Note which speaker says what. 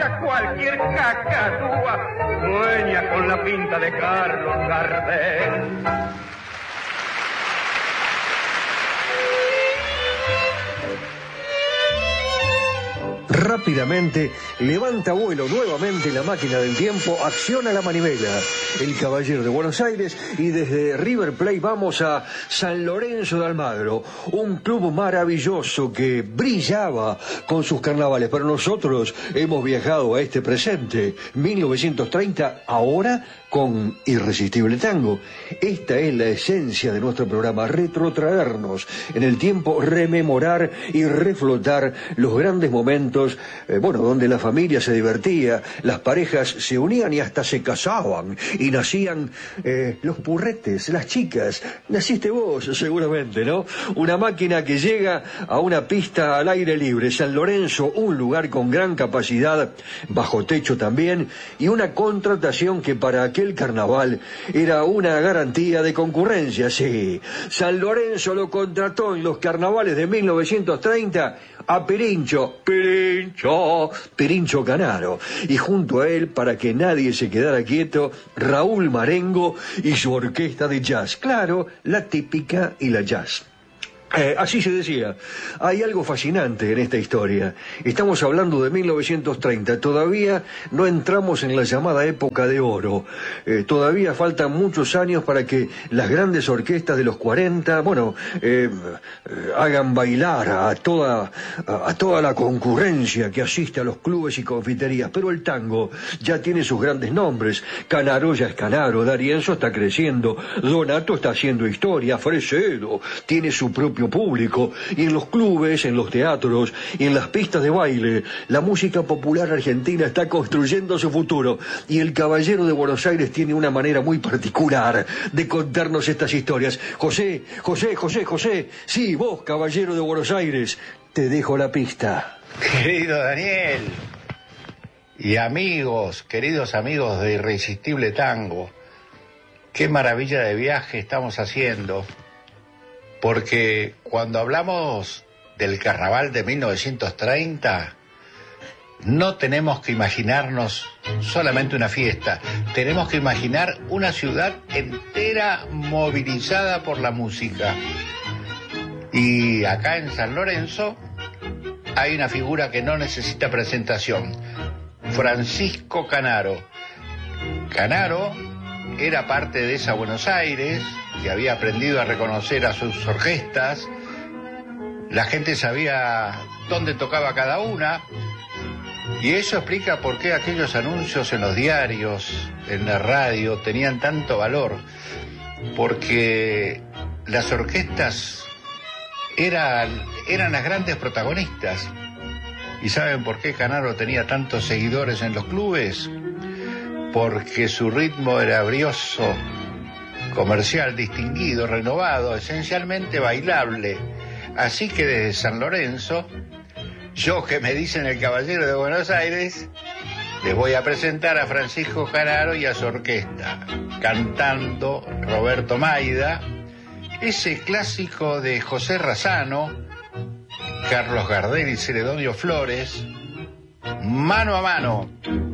Speaker 1: vaya cualquier cacatúa, sueña con la pinta de Carlos Gardel.
Speaker 2: Rápidamente levanta vuelo nuevamente la máquina del tiempo, acciona la manivela. El Caballero de Buenos Aires, y desde River Plate vamos a San Lorenzo de Almagro, un club maravilloso que brillaba con sus carnavales, pero nosotros hemos viajado a este presente, 1930, ahora con Irresistible Tango. Esta es la esencia de nuestro programa, retrotraernos en el tiempo, rememorar y reflotar los grandes momentos, donde la familia se divertía, las parejas se unían y hasta se casaban, y nacían los purretes, las chicas. Naciste vos, seguramente, ¿no? Una máquina que llega a una pista al aire libre, San Lorenzo, un lugar con gran capacidad, bajo techo también, y una contratación que para aquel carnaval era una garantía de concurrencia. Sí, San Lorenzo lo contrató en los carnavales de 1930 a Pirincho Canaro, y junto a él, para que nadie se quedara quieto, Raúl Marengo y su orquesta de jazz. Claro, la típica y la jazz. Así se decía. Hay algo fascinante en esta historia. Estamos hablando de 1930. Todavía no entramos en la llamada época de oro. Todavía faltan muchos años para que las grandes orquestas de los 40, hagan bailar a toda la concurrencia que asiste a los clubes y confiterías. Pero el tango ya tiene sus grandes nombres. Canaro ya es Canaro, D'Arienzo está creciendo, Donato está haciendo historia, Fresedo tiene su propio público, y en los clubes, en los teatros y en las pistas de baile, la música popular argentina está construyendo su futuro, y el Caballero de Buenos Aires tiene una manera muy particular de contarnos estas historias. José, sí, vos, Caballero de Buenos Aires, te dejo la pista.
Speaker 3: Querido Daniel, y queridos amigos de Irresistible Tango, qué maravilla de viaje estamos haciendo. Porque cuando hablamos del carnaval de 1930, no tenemos que imaginarnos solamente una fiesta, tenemos que imaginar una ciudad entera movilizada por la música. Y acá en San Lorenzo hay una figura que no necesita presentación, Francisco Canaro. Canaro era parte de esa Buenos Aires, que había aprendido a reconocer a sus orquestas. La gente sabía dónde tocaba cada una, y eso explica por qué aquellos anuncios en los diarios, en la radio, tenían tanto valor, porque las orquestas eran las grandes protagonistas. ¿Y saben por qué Canaro tenía tantos seguidores en los clubes? Porque su ritmo era brioso, comercial, distinguido, renovado, esencialmente bailable. Así que desde San Lorenzo, yo, que me dicen el Caballero de Buenos Aires, les voy a presentar a Francisco Canaro y a su orquesta, cantando Roberto Maida, ese clásico de José Razzano, Carlos Gardel y Celedonio Flores, Mano a Mano.